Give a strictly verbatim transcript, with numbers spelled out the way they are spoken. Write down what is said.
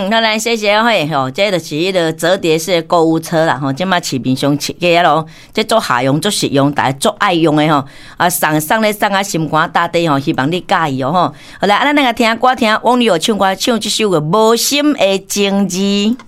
嗯，好来谢谢嘿吼，这就是迄个折叠式购物车啦吼，即马市面上设计咯，这做下用做实用，大家做爱用的吼，啊送送咧送啊心肝大地吼，希望你介意哦吼。好来，咱那个听歌听网友唱歌唱这首个无心的情字。